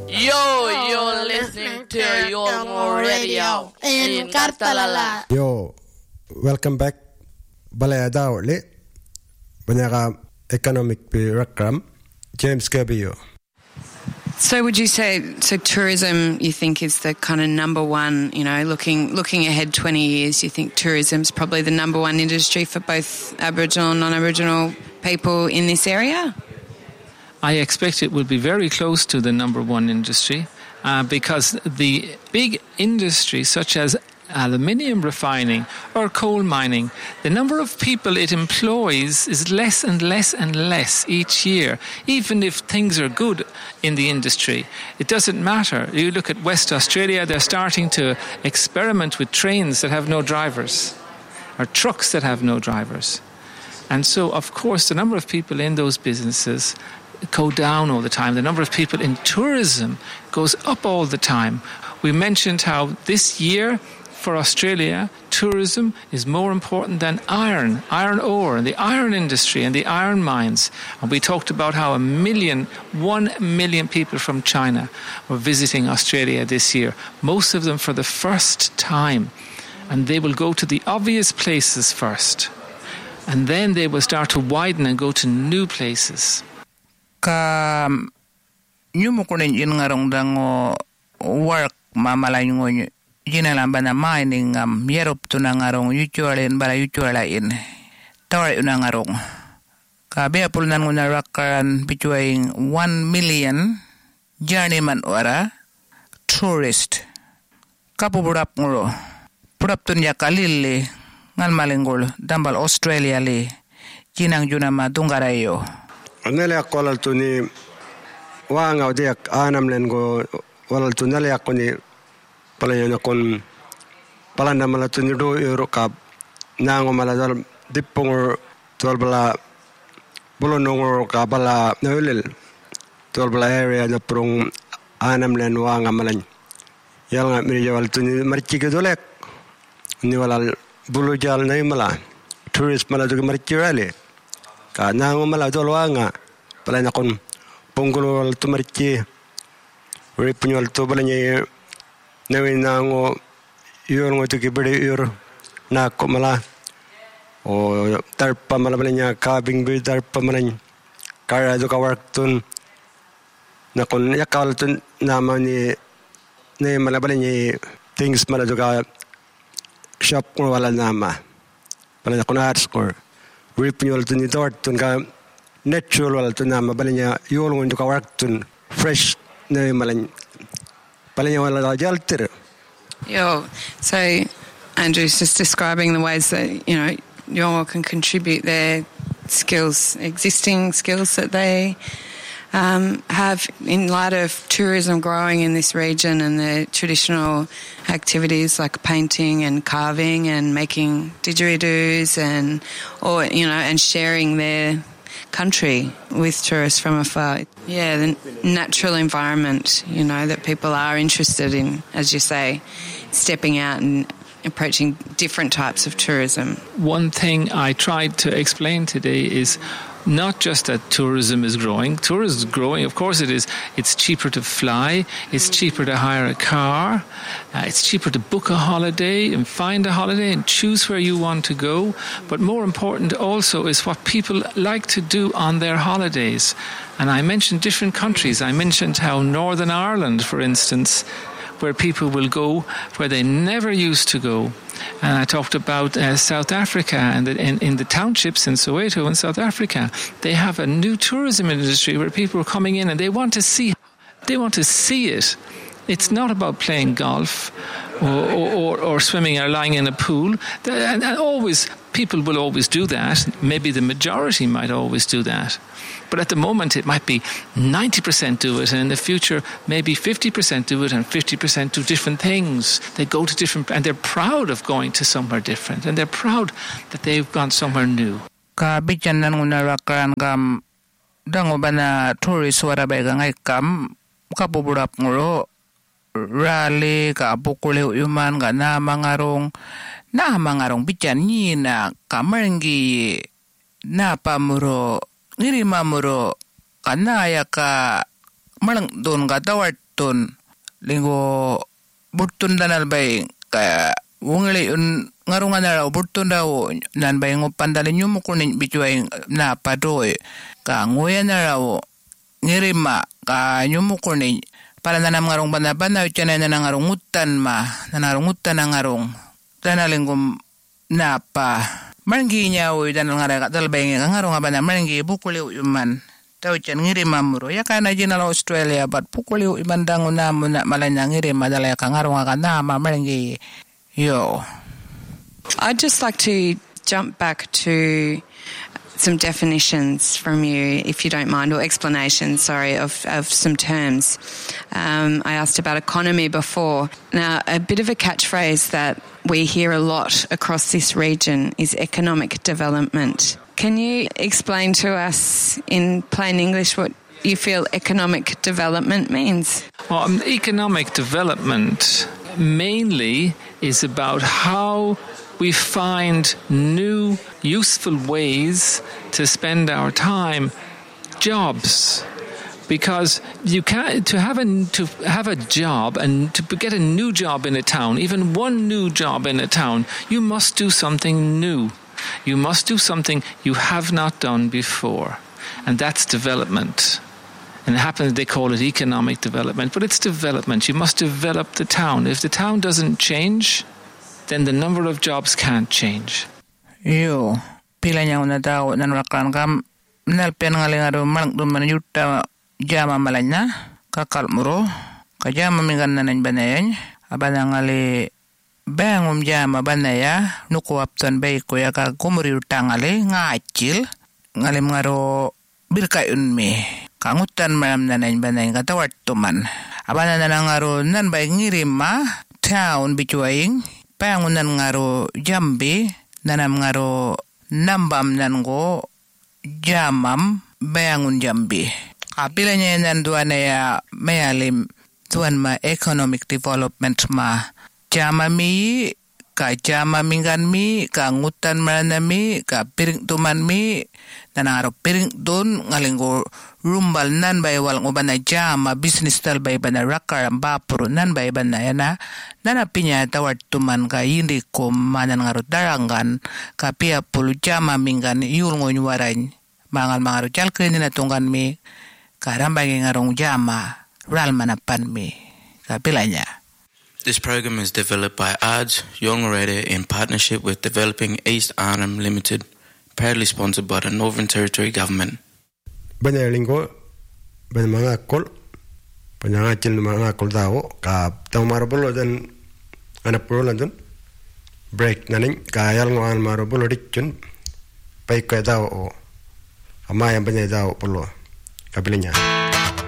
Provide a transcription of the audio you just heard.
You're listening to your radio in Kartalala. Yo, welcome back. Balaya Dauli. Banyaga economic program. James Gabio. So would you say, tourism, you think, is the kind of number one, looking ahead 20 years, you think tourism's probably the number one industry for both Aboriginal and non-Aboriginal people in this area? I expect it will be very close to the number one industry because the big industries such as aluminium refining or coal mining, the number of people it employs is less and less and less each year. Even if things are good in the industry, it doesn't matter. You look at West Australia, they're starting to experiment with trains that have no drivers or trucks that have no drivers. And so, of course, the number of people in those businesses go down all the time. The number of people in tourism goes up all the time. We mentioned how this year for Australia, tourism is more important than iron ore, and the iron industry and the iron mines. And we talked about how 1 million people from China were visiting Australia this year, most of them for the first time. And they will go to the obvious places first. And then they will start to widen and go to new places. Ka nyumukunin in ngarong dango work mamalayungo jinalamba na mining yerop to na ngarong yutualin bala yutualain tawar yun na ngarong ka beapul nan nguna rakaran between 1 million journeyman ora tourist kapubudap nguro pudap tun yakalili ngal malingol dambal Australia li jinang junama dungarayo Nalyak walaltu ni wanga diak anam lengo walaltu nalyak ni palayana kon palanda malatu ni do euro kap nango maladal dipong tolbala bolonong ka bala nolel tolbala area na prong anam len wanga malan yalnga mi walaltu ni marchike dolek ni walal bulujal nay mala tourist malatu marchirale ka nango mala dolwanga palana kon pongol to marchi repunyol to balanye nawi nango yor ngoto ke bede yor na ko mala o tarpa mala balanya kabing be tarpa malany kara do ka wartun na kon yakal tun namani ne mala balanye things mala do ka shop ko wala nama palana kon art score Ripunyol to the dort to natural to Nama Balanya, you all want to work to fresh Namalan Palanya Jalter. So Andrew's just describing the ways that, Yolngu can contribute their skills, existing skills that they have in light of tourism growing in this region and the traditional activities like painting and carving and making didgeridoos and sharing their country with tourists from afar. Yeah, the natural environment, that people are interested in, as you say, stepping out and approaching different types of tourism. One thing I tried to explain today is not just that tourism is growing. Tourism is growing, of course it is. It's cheaper to fly. It's cheaper to hire a car. It's cheaper to book a holiday and find a holiday and choose where you want to go. But more important also is what people like to do on their holidays. And I mentioned different countries. I mentioned how Northern Ireland, for instance, where people will go where they never used to go. And I talked about South Africa and in the townships in Soweto in South Africa, they have a new tourism industry where people are coming in and they want to see it. It's not about playing golf or swimming or lying in a pool. And always, people will always do that. Maybe the majority might always do that. But at the moment, it might be 90% do it, and in the future, maybe 50% do it, and 50% do different things. They go to different, and they're proud of going to somewhere different, and they're proud that they've gone somewhere new. Ka bijan nan unarakan kam dango bana tourist warabega ngai kam kapuburap ngoro rally ka bukule yuman ga na mangarong bijan ni na kamerengi na pamuro ngiri mamuro kanaya ka malang don ga tawar button lingo button danal bay ka wungli ngarungan na raw button daw nan bay ngopandalin yung mukunin bituay na padoy ka nguya na raw ngirima ka yung mukunin para nanam ngarong bana utyan na nangarungutan nanarungutan na ngarong danalingom na pa maranggi niya uy danal ngara katalbay nga ngarong abana maranggi bukuliw yuman tau chan ngirima muro ya kana jinal Australia but pukuliw imandang na muna malanya ngirima dalaya ka ngarong ka na maranggi yo. I'd just like to jump back to some definitions from you, if you don't mind, or explanations, of some terms. I asked about economy before. Now, a bit of a catchphrase that we hear a lot across this region is economic development. Can you explain to us in plain English what you feel economic development means? Well, economic development mainly is about how we find new, useful ways to spend our time, jobs. Because you can't to have a job and to get a new job in a town, even one new job in a town, you must do something new. You must do something you have not done before, and that's development. And it happens they call it economic development, but it's development. You must develop the town. If the town doesn't change, then the number of jobs can't change. Yo, pila niya una tao nanrakan kam nalpen ngalingaro malang duman yuta jama malanya kakalmuro kajama mingan nanan banayan abana ngali bangum jama banaya nuko aptan bay ko ya ka kumuri utangale ngacil ngali ngaro birkayun me kangutan maram nanan banayan katawat tuman abana nanangaro nan bay ngirima town bicuaing pangunan ngaro jambi nanam ngaro nambam nango jamam bayangun jambi kapila niya nan duan ya mayalim tuan ma economic development ma jama mi ka jama mingan mi ka ngutan maranami ka piring tuman mi nanaro piring dun ngalingo rumbal nan bay wal ngobana jama business tal bay bana rakar bapuro nan bay bana yana nana pinya tawat tuman ka yindi ko manan ngaro darangan ka pia pulu jama mingan yul ngoy waran mangal mangaro jalkeni na tunggan mi ka rambay ngarong jama ral manapan mi ka pilanya. This program is developed by ARDS Yolngu Radio in partnership with Developing East Arnhem Limited, proudly sponsored by the Northern Territory Government. Banyalingo, banmangakol, panyangacil mangakol tao, ka tamarabolo dan anapulo dan break naning kayal ngoan marabolo dicun, pai kaya tao o amaya banyay tao polo kabilinya.